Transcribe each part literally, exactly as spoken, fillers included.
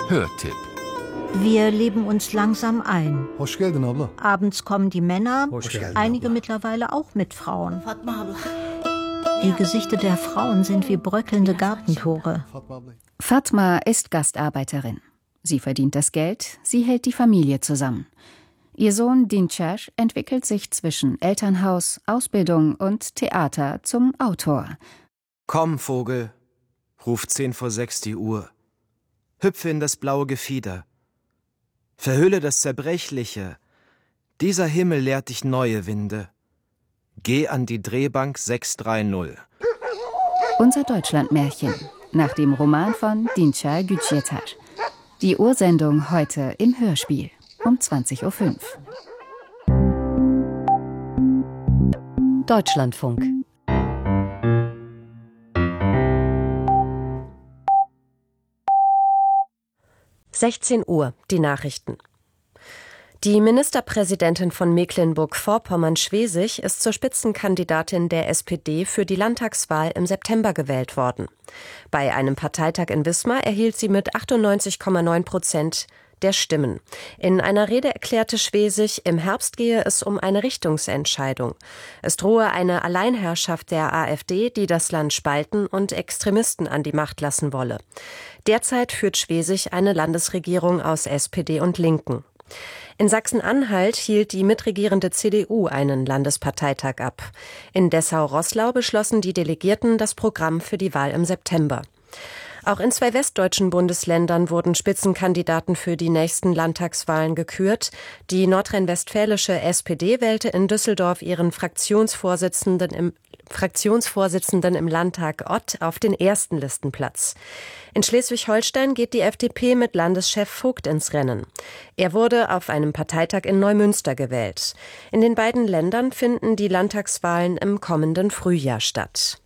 Hörtipp. Wir leben uns langsam ein. Hoş geldin abla. Abends kommen die Männer, Hoş geldin einige abla. mittlerweile auch mit Frauen. Die Gesichter der Frauen sind wie bröckelnde Gartentore. Fatma ist Gastarbeiterin. Sie verdient das Geld, sie hält die Familie zusammen. Ihr Sohn Dinçer entwickelt sich zwischen Elternhaus, Ausbildung und Theater zum Autor. Komm, Vogel, ruft zehn vor sechs die Uhr. Hüpfe in das blaue Gefieder. Verhülle das Zerbrechliche. Dieser Himmel lehrt dich neue Winde. Geh an die Drehbank sechs drei null. Unser Deutschlandmärchen, nach dem Roman von Dinçer Gücietar. Die Ursendung heute im Hörspiel um zwanzig Uhr fünf. Deutschlandfunk. sechzehn Uhr, die Nachrichten. Die Ministerpräsidentin von Mecklenburg-Vorpommern-Schwesig ist zur Spitzenkandidatin der S P D für die Landtagswahl im September gewählt worden. Bei einem Parteitag in Wismar erhielt sie mit achtundneunzig Komma neun Prozent der Stimmen. In einer Rede erklärte Schwesig, im Herbst gehe es um eine Richtungsentscheidung. Es drohe eine Alleinherrschaft der AfD, die das Land spalten und Extremisten an die Macht lassen wolle. Derzeit führt Schwesig eine Landesregierung aus S P D und Linken. In Sachsen-Anhalt hielt die mitregierende C D U einen Landesparteitag ab. In Dessau-Roßlau beschlossen die Delegierten das Programm für die Wahl im September. Auch in zwei westdeutschen Bundesländern wurden Spitzenkandidaten für die nächsten Landtagswahlen gekürt. Die nordrhein-westfälische S P D wählte in Düsseldorf ihren Fraktionsvorsitzenden im Fraktionsvorsitzenden im Landtag Ott auf den ersten Listenplatz. In Schleswig-Holstein geht die F D P mit Landeschef Vogt ins Rennen. Er wurde auf einem Parteitag in Neumünster gewählt. In den beiden Ländern finden die Landtagswahlen im kommenden Frühjahr statt.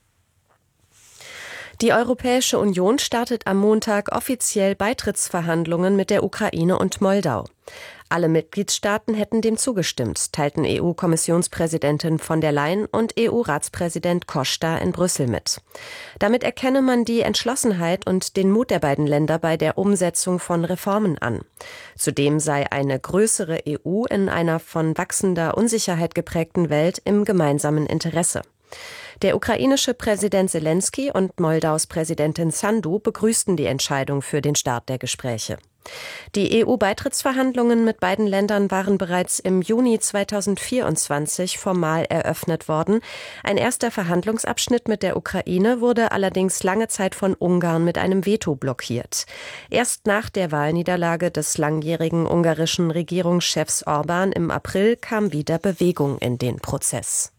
Die Europäische Union startet am Montag offiziell Beitrittsverhandlungen mit der Ukraine und Moldau. Alle Mitgliedstaaten hätten dem zugestimmt, teilten E U-Kommissionspräsidentin von der Leyen und E U-Ratspräsident Costa in Brüssel mit. Damit erkenne man die Entschlossenheit und den Mut der beiden Länder bei der Umsetzung von Reformen an. Zudem sei eine größere E U in einer von wachsender Unsicherheit geprägten Welt im gemeinsamen Interesse. Der ukrainische Präsident Selenskyj und Moldaus Präsidentin Sandu begrüßten die Entscheidung für den Start der Gespräche. Die E U-Beitrittsverhandlungen mit beiden Ländern waren bereits im Juni zweitausendvierundzwanzig formal eröffnet worden. Ein erster Verhandlungsabschnitt mit der Ukraine wurde allerdings lange Zeit von Ungarn mit einem Veto blockiert. Erst nach der Wahlniederlage des langjährigen ungarischen Regierungschefs Orbán im April kam wieder Bewegung in den Prozess.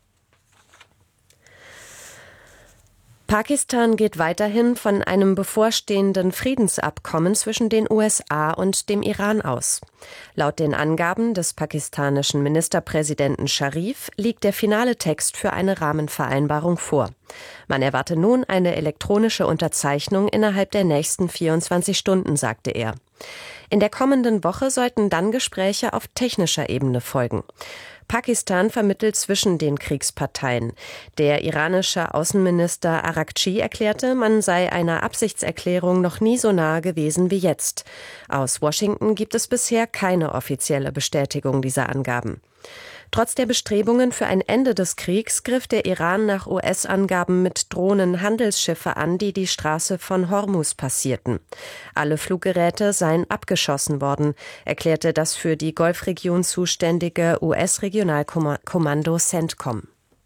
Pakistan geht weiterhin von einem bevorstehenden Friedensabkommen zwischen den U S A und dem Iran aus. Laut den Angaben des pakistanischen Ministerpräsidenten Sharif liegt der finale Text für eine Rahmenvereinbarung vor. Man erwarte nun eine elektronische Unterzeichnung innerhalb der nächsten vierundzwanzig Stunden, sagte er. In der kommenden Woche sollten dann Gespräche auf technischer Ebene folgen. Pakistan vermittelt zwischen den Kriegsparteien. Der iranische Außenminister Araghchi erklärte, man sei einer Absichtserklärung noch nie so nahe gewesen wie jetzt. Aus Washington gibt es bisher keine offizielle Bestätigung dieser Angaben. Trotz der Bestrebungen für ein Ende des Kriegs griff der Iran nach U S-Angaben mit Drohnen Handelsschiffe an, die die Straße von Hormuz passierten. Alle Fluggeräte seien abgeschossen worden, erklärte das für die Golfregion zuständige U S-Regionalkommando CENTCOM.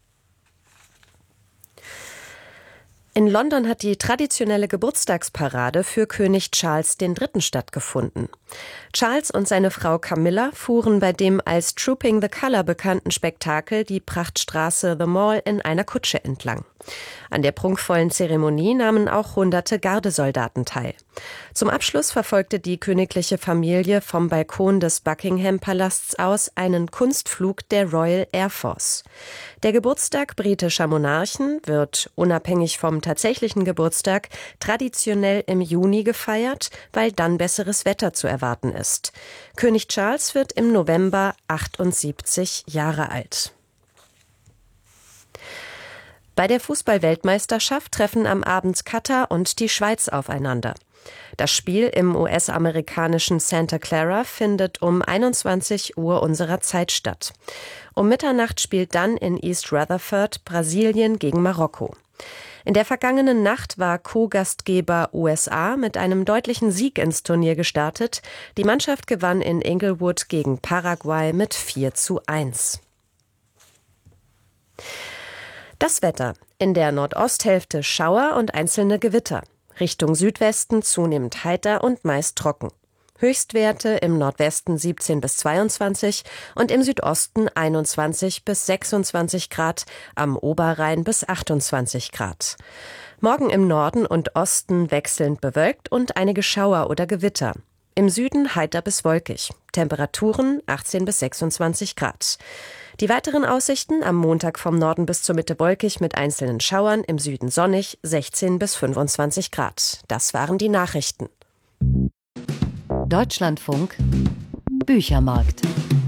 In London hat die traditionelle Geburtstagsparade für König Charles der Dritte stattgefunden. Charles und seine Frau Camilla fuhren bei dem als Trooping the Colour bekannten Spektakel die Prachtstraße The Mall in einer Kutsche entlang. An der prunkvollen Zeremonie nahmen auch hunderte Gardesoldaten teil. Zum Abschluss verfolgte die königliche Familie vom Balkon des Buckingham-Palasts aus einen Kunstflug der Royal Air Force. Der Geburtstag britischer Monarchen wird, unabhängig vom tatsächlichen Geburtstag, traditionell im Juni gefeiert, weil dann besseres Wetter zu erwarten ist. König Charles wird im November achtundsiebzig Jahre alt. Bei der Fußball-Weltmeisterschaft treffen am Abend Katar und die Schweiz aufeinander. Das Spiel im U S-amerikanischen Santa Clara findet um einundzwanzig Uhr unserer Zeit statt. Um Mitternacht spielt dann in East Rutherford Brasilien gegen Marokko. In der vergangenen Nacht war Co-Gastgeber U S A mit einem deutlichen Sieg ins Turnier gestartet. Die Mannschaft gewann in Inglewood gegen Paraguay mit vier zu eins. Das Wetter. In der Nordosthälfte Schauer und einzelne Gewitter. Richtung Südwesten zunehmend heiter und meist trocken. Höchstwerte im Nordwesten siebzehn bis zweiundzwanzig und im Südosten einundzwanzig bis sechsundzwanzig Grad, am Oberrhein bis achtundzwanzig Grad. Morgen im Norden und Osten wechselnd bewölkt und einige Schauer oder Gewitter. Im Süden heiter bis wolkig. Temperaturen achtzehn bis sechsundzwanzig Grad. Die weiteren Aussichten am Montag vom Norden bis zur Mitte wolkig mit einzelnen Schauern, im Süden sonnig, sechzehn bis fünfundzwanzig Grad. Das waren die Nachrichten. Deutschlandfunk Büchermarkt.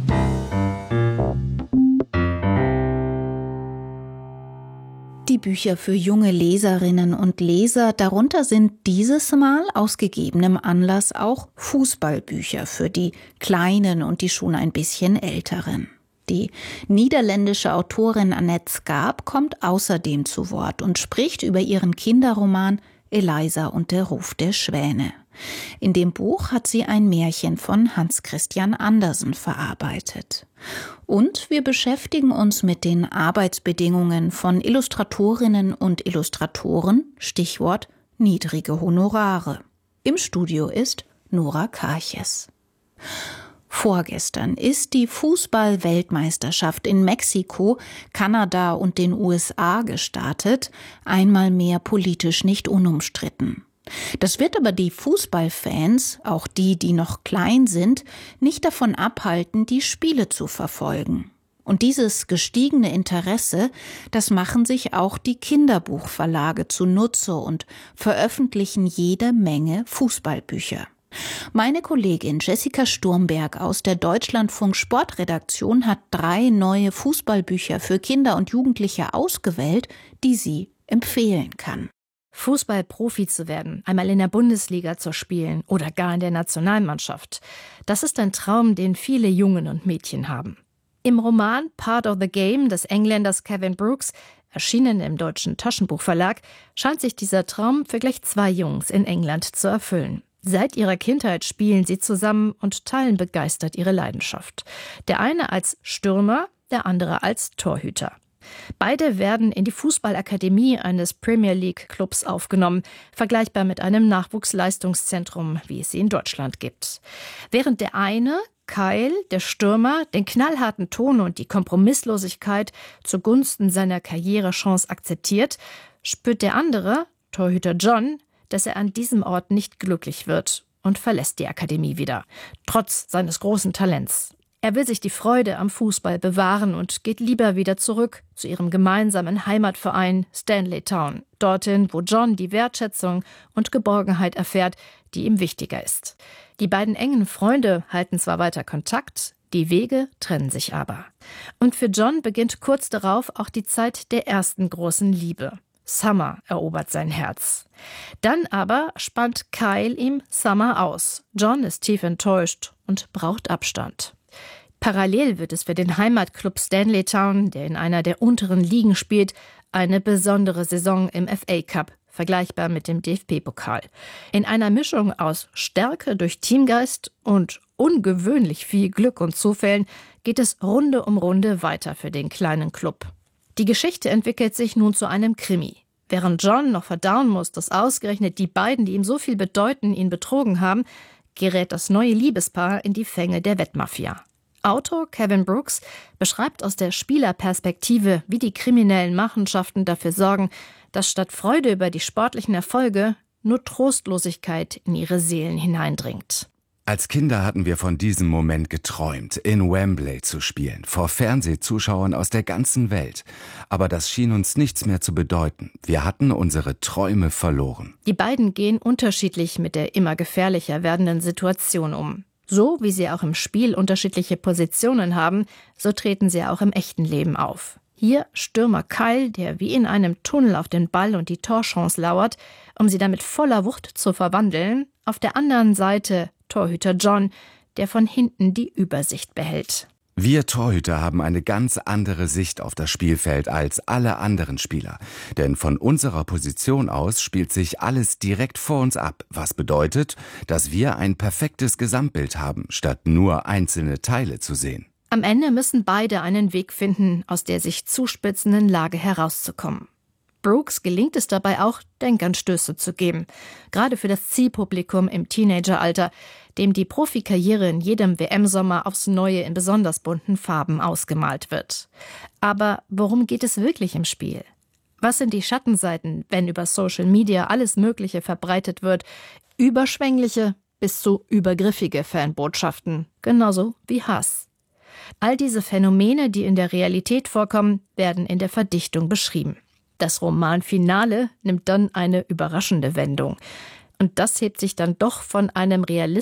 Die Bücher für junge Leserinnen und Leser, darunter sind dieses Mal aus gegebenem Anlass auch Fußballbücher für die Kleinen und die schon ein bisschen Älteren. Die niederländische Autorin Annette Schaap kommt außerdem zu Wort und spricht über ihren Kinderroman Eliza und der Ruf der Schwäne. In dem Buch hat sie ein Märchen von Hans Christian Andersen verarbeitet. Und wir beschäftigen uns mit den Arbeitsbedingungen von Illustratorinnen und Illustratoren, Stichwort niedrige Honorare. Im Studio ist Nora Karches. Vorgestern ist die Fußball-Weltmeisterschaft in Mexiko, Kanada und den U S A gestartet, einmal mehr politisch nicht unumstritten. Das wird aber die Fußballfans, auch die, die noch klein sind, nicht davon abhalten, die Spiele zu verfolgen. Und dieses gestiegene Interesse, das machen sich auch die Kinderbuchverlage zunutze und veröffentlichen jede Menge Fußballbücher. Meine Kollegin Jessica Sturmberg aus der Deutschlandfunk Sportredaktion hat drei neue Fußballbücher für Kinder und Jugendliche ausgewählt, die sie empfehlen kann. Fußballprofi zu werden, einmal in der Bundesliga zu spielen oder gar in der Nationalmannschaft. Das ist ein Traum, den viele Jungen und Mädchen haben. Im Roman Part of the Game des Engländers Kevin Brooks, erschienen im Deutschen Taschenbuchverlag, scheint sich dieser Traum für gleich zwei Jungs in England zu erfüllen. Seit ihrer Kindheit spielen sie zusammen und teilen begeistert ihre Leidenschaft. Der eine als Stürmer, der andere als Torhüter. Beide werden in die Fußballakademie eines Premier League Clubs aufgenommen, vergleichbar mit einem Nachwuchsleistungszentrum, wie es sie in Deutschland gibt. Während der eine, Kyle, der Stürmer, den knallharten Ton und die Kompromisslosigkeit zugunsten seiner Karrierechance akzeptiert, spürt der andere, Torhüter John, dass er an diesem Ort nicht glücklich wird und verlässt die Akademie wieder, trotz seines großen Talents. Er will sich die Freude am Fußball bewahren und geht lieber wieder zurück zu ihrem gemeinsamen Heimatverein Stanley Town, dorthin, wo John die Wertschätzung und Geborgenheit erfährt, die ihm wichtiger ist. Die beiden engen Freunde halten zwar weiter Kontakt, die Wege trennen sich aber. Und für John beginnt kurz darauf auch die Zeit der ersten großen Liebe. Summer erobert sein Herz. Dann aber spannt Kyle ihm Summer aus. John ist tief enttäuscht und braucht Abstand. Parallel wird es für den Heimatclub Stanley Town, der in einer der unteren Ligen spielt, eine besondere Saison im F A Cup, vergleichbar mit dem D F B-Pokal. In einer Mischung aus Stärke durch Teamgeist und ungewöhnlich viel Glück und Zufällen geht es Runde um Runde weiter für den kleinen Club. Die Geschichte entwickelt sich nun zu einem Krimi. Während John noch verdauen muss, dass ausgerechnet die beiden, die ihm so viel bedeuten, ihn betrogen haben, gerät das neue Liebespaar in die Fänge der Wettmafia. Autor Kevin Brooks beschreibt aus der Spielerperspektive, wie die kriminellen Machenschaften dafür sorgen, dass statt Freude über die sportlichen Erfolge nur Trostlosigkeit in ihre Seelen hineindringt. Als Kinder hatten wir von diesem Moment geträumt, in Wembley zu spielen, vor Fernsehzuschauern aus der ganzen Welt. Aber das schien uns nichts mehr zu bedeuten. Wir hatten unsere Träume verloren. Die beiden gehen unterschiedlich mit der immer gefährlicher werdenden Situation um. So wie sie auch im Spiel unterschiedliche Positionen haben, so treten sie auch im echten Leben auf. Hier Stürmer Kyle, der wie in einem Tunnel auf den Ball und die Torchance lauert, um sie dann mit voller Wucht zu verwandeln. Auf der anderen Seite Torhüter John, der von hinten die Übersicht behält. Wir Torhüter haben eine ganz andere Sicht auf das Spielfeld als alle anderen Spieler. Denn von unserer Position aus spielt sich alles direkt vor uns ab, was bedeutet, dass wir ein perfektes Gesamtbild haben, statt nur einzelne Teile zu sehen. Am Ende müssen beide einen Weg finden, aus der sich zuspitzenden Lage herauszukommen. Brooks gelingt es dabei auch, Denkanstöße zu geben. Gerade für das Zielpublikum im Teenageralter, dem die Profikarriere in jedem W M-Sommer aufs Neue in besonders bunten Farben ausgemalt wird. Aber worum geht es wirklich im Spiel? Was sind die Schattenseiten, wenn über Social Media alles Mögliche verbreitet wird? Überschwängliche bis zu übergriffige Fanbotschaften, genauso wie Hass. All diese Phänomene, die in der Realität vorkommen, werden in der Verdichtung beschrieben. Das Romanfinale nimmt dann eine überraschende Wendung. Und das hebt sich dann doch von einem realistischen